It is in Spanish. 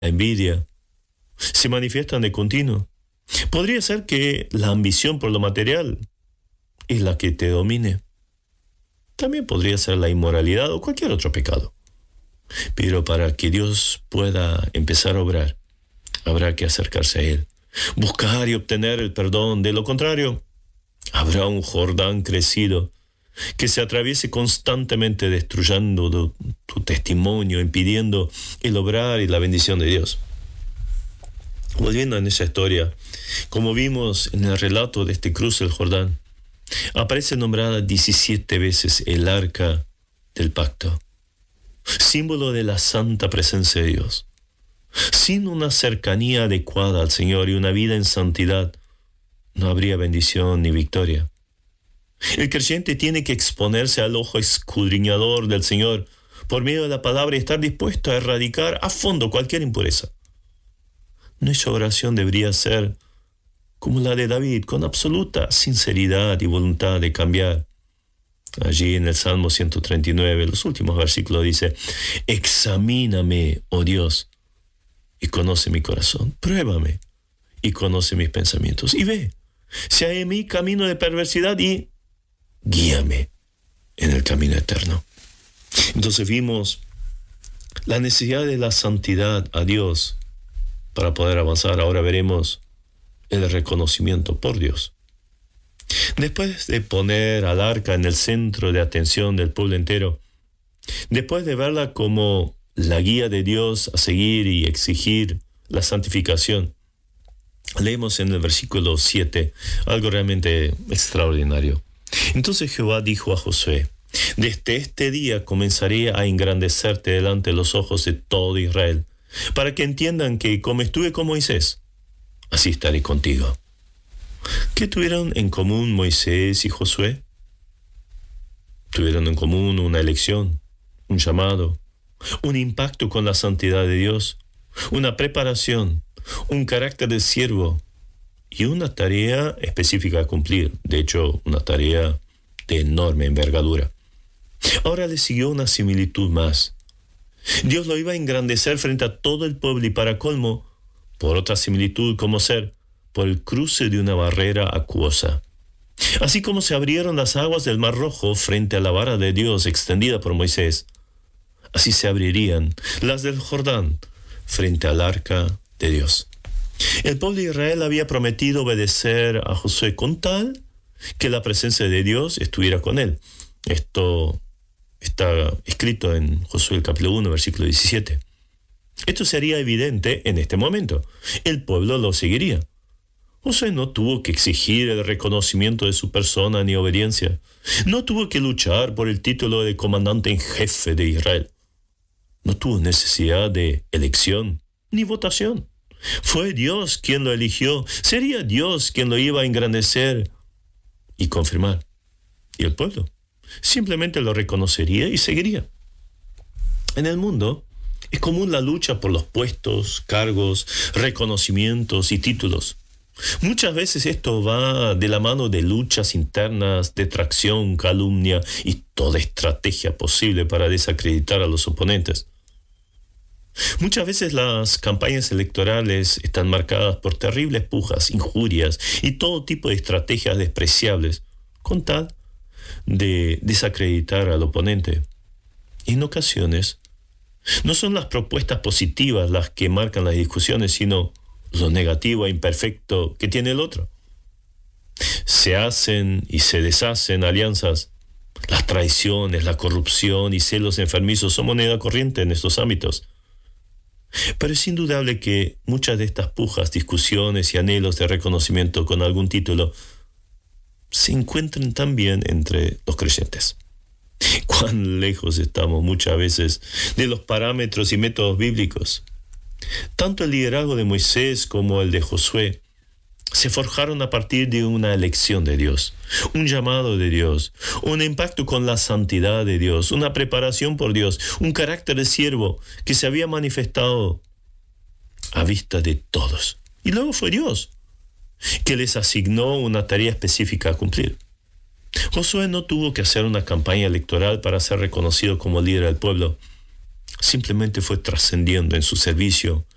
la envidia, se manifiestan de continuo. Podría ser que la ambición por lo material es la que te domine. También podría ser la inmoralidad o cualquier otro pecado. Pero para que Dios pueda empezar a obrar, habrá que acercarse a Él, buscar y obtener el perdón. De lo contrario, habrá un Jordán crecido que se atraviese constantemente destruyendo tu testimonio, impidiendo el obrar y la bendición de Dios. Volviendo en esa historia, como vimos en el relato de este cruce del Jordán, aparece nombrada 17 veces el arca del pacto, símbolo de la santa presencia de Dios. Sin una cercanía adecuada al Señor y una vida en santidad, no habría bendición ni victoria. El creyente tiene que exponerse al ojo escudriñador del Señor por medio de la palabra y estar dispuesto a erradicar a fondo cualquier impureza. Nuestra oración debería ser como la de David, con absoluta sinceridad y voluntad de cambiar. Allí en el Salmo 139, los últimos versículos dice: examíname, oh Dios, y conoce mi corazón. Pruébame y conoce mis pensamientos. Y ve si hay en mí camino de perversidad y guíame en el camino eterno. Entonces vimos la necesidad de la santidad a Dios para poder avanzar. Ahora veremos el reconocimiento por Dios. Después de poner al arca en el centro de atención del pueblo entero, después de verla como la guía de Dios a seguir y exigir la santificación, leemos en el versículo 7 algo realmente extraordinario. Entonces Jehová dijo a Josué: desde este día comenzaré a engrandecerte delante de los ojos de todo Israel, para que entiendan que como estuve con Moisés, así estaré contigo. ¿Qué tuvieron en común Moisés y Josué? Tuvieron en común una elección, un llamado, un impacto con la santidad de Dios, una preparación, un carácter de siervo y una tarea específica a cumplir. De hecho, una tarea de enorme envergadura. Ahora le siguió una similitud más. Dios lo iba a engrandecer frente a todo el pueblo y para colmo, por otra similitud como ser por el cruce de una barrera acuosa. Así como se abrieron las aguas del Mar Rojo frente a la vara de Dios extendida por Moisés, así se abrirían las del Jordán frente al arca de Dios. El pueblo de Israel había prometido obedecer a Josué con tal que la presencia de Dios estuviera con él. Esto está escrito en Josué el capítulo 1, versículo 17. Esto sería evidente en este momento. El pueblo lo seguiría. Josué no tuvo que exigir el reconocimiento de su persona ni obediencia. No tuvo que luchar por el título de comandante en jefe de Israel. No tuvo necesidad de elección ni votación. Fue Dios quien lo eligió. Sería Dios quien lo iba a engrandecer y confirmar. Y el pueblo simplemente lo reconocería y seguiría. En el mundo es común la lucha por los puestos, cargos, reconocimientos y títulos. Muchas veces esto va de la mano de luchas internas, detracción, calumnia y toda estrategia posible para desacreditar a los oponentes. Muchas veces las campañas electorales están marcadas por terribles pujas, injurias y todo tipo de estrategias despreciables, con tal de desacreditar al oponente. En ocasiones, no son las propuestas positivas las que marcan las discusiones, sino lo negativo e imperfecto que tiene el otro. Se hacen y se deshacen alianzas. Las traiciones, la corrupción y celos enfermizos son moneda corriente en estos ámbitos. Pero es indudable que muchas de estas pujas, discusiones y anhelos de reconocimiento con algún título se encuentran también entre los creyentes. Cuán lejos estamos muchas veces de los parámetros y métodos bíblicos. Tanto el liderazgo de Moisés como el de Josué se forjaron a partir de una elección de Dios, un llamado de Dios, un impacto con la santidad de Dios, una preparación por Dios, un carácter de siervo que se había manifestado a vista de todos. Y luego fue Dios que les asignó una tarea específica a cumplir. Josué no tuvo que hacer una campaña electoral para ser reconocido como líder del pueblo. Simplemente fue trascendiendo en su servicio